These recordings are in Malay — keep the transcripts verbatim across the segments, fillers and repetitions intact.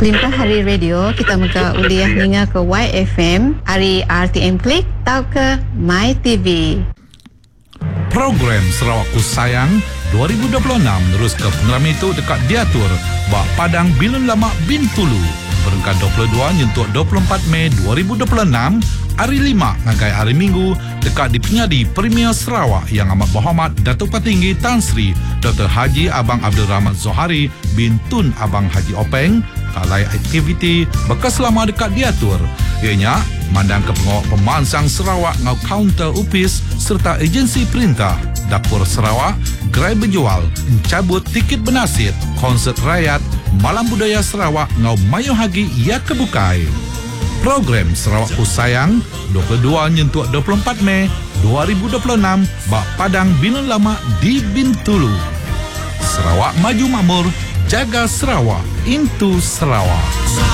Limpah Hari Radio, kita muka uliah ninga ke Y F M, hari R T M Klik, tau ke My T V. Program Sarawakku Sayang dua ribu dua puluh enam terus ke pengeram itu dekat diatur Bak Padang Bilun Lama Bintulu. Berengkat dua puluh dua nyentuk dua puluh empat Mei dua ribu dua puluh enam, hari lima ngagai hari Minggu dekat di Penyadi Premier Sarawak yang amat berhormat Datuk Petinggi Tan Sri Doktor Haji Abang Abdul Rahman Zohari bin Tun Abang Haji Openg. Kalai aktiviti bekas lama dekat diatur. Ianya mandang ke pengawal pemansang Sarawak ngau kaunter upis serta agensi perintah Dapur Sarawak, gerai berjual, mencabut tiket bernasib, konsert rakyat, Malam Budaya Sarawak ngau mayu hagi ia kebukai. Program Sarawakku Sayang dua puluh dua nyentuh dua puluh empat Mei dua ribu dua puluh enam Bak Padang Bilun Lama di Bintulu. Sarawak maju makmur, jaga Sarawak, into Sarawak.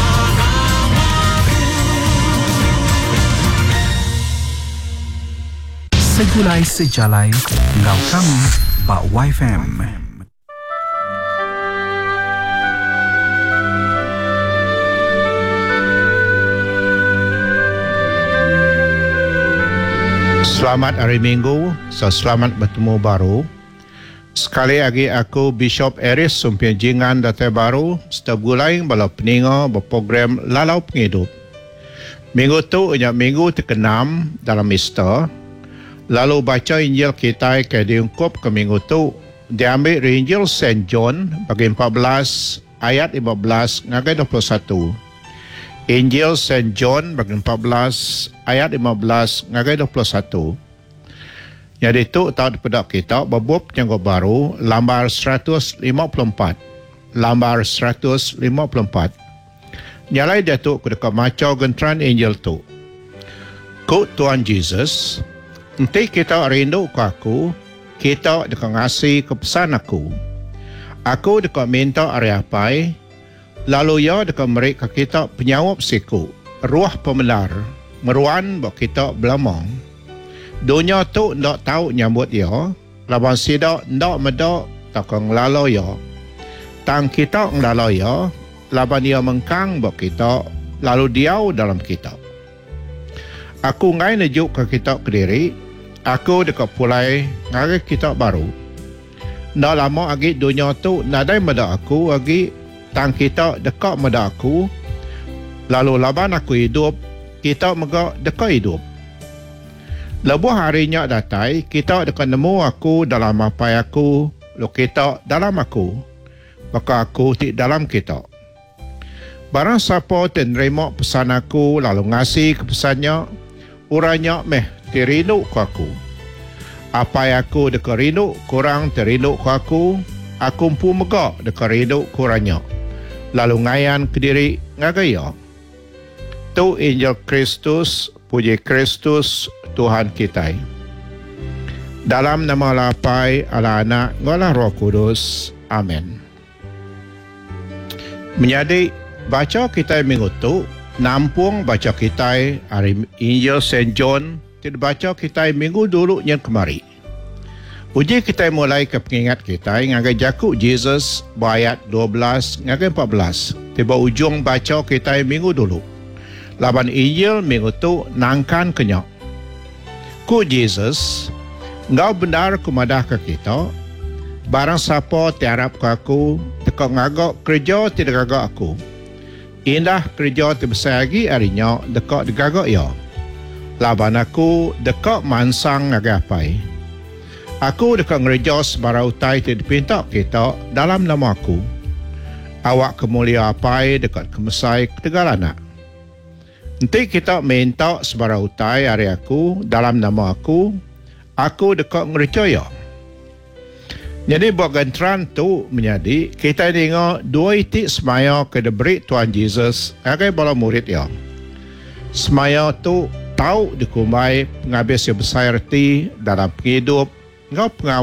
Segulai sejalai, ngau kami, Bak Y F M. Selamat hari Minggu, so selamat bertemu baru. Sekali lagi aku Bishop Eris Sumpian Jingan Datai Baru, setiap gulai bala peninga berprogram Lalau Penghidup. Minggu tu adalah minggu terkenam dalam Easter. Lalu baca Injil kita ke diungkup ke minggu tu, diambil dari Injil Saint John bagi empat belas ayat lima belas ngagai dua puluh satu. Injil Saint John bagi empat belas ayat lima belas ngagai dua puluh satu. Jadi itu tahu daripada kita berbuat yang baru lambar seratus lima puluh empat. Lambar seratus lima puluh empat. Nyalai dia tu kedekat macau gentran Injil tu. Ku Tuhan Yesus, nanti kita rindu ke aku, kita dekat ngasih kepesan aku. Aku dekat minta hari apa, lalu ya dekat mereka kita penyawab siku, ruah pemelar, meruan buat kita belamang. Dunia tu ndak tahu nyambut ya, laban sidak ndak medak takang lalu ya. Tang kita nglalu ya, laban dia mengkang buat kita, lalu diau dalam kita. Aku ngai nejuk ke kita ke diri, aku dekat pulai ngari kita baru. Ndak lama lagi dunia tu nadai medak aku lagi, tang kita dekat medak aku, lalu laban aku hidup, kita mega dekat hidup. Lebuh harinya datai, kita dekat nemu aku dalam apa aku, lo kita dalam aku, maka aku di dalam kita. Barang siapa menerima pesan aku, lalu ngasih kepesannya, uranya meh terindu ke aku. Apa aku dekat rindu, kurang terindu ke aku, aku pun megak dekat rindu kurangnya. Lalu ngayan ke diri ngagaya. Tu Injil Kristus, puji Kristus, Tuhan kita. Dalam nama lapai ala anak ngolah Roh Kudus. Amin. Menjadi baca kita minggu tu, nampung baca kita hari Injil Saint John, tidak baca kita minggu dulu yang kemari. Uji kita mulai ke pengingat kita ngagai jakuk Jesus ayat dua belas ngagai empat belas. Tiba ujung baca kita minggu dulu. Laban Injil minggu tu nangkan kenyak. Ku Jesus, ngau benar kumadah ke kita, barang siapa tiarap ke aku, tekak ngagak kerja tidak gagak aku. Indah kerja terbesar lagi harinya dekat digagak ya. Laban aku dekat mansang ngagapai. Aku dekat ngerja sebarang utai tidak dipinta kita dalam nama aku. Awak kemulia apai dekat kemesai ketegalanak. Nanti kita minta sebarang utai hari aku dalam nama aku, aku dekat ngerjaya. Jadi buat gantran tu menjadi kita dengar dua itik semaya ke deberi Tuhan Yesus agai bala murid ya. Semaya tu tahu dikumai penghabis yang besar erti dalam hidup ngau pengawal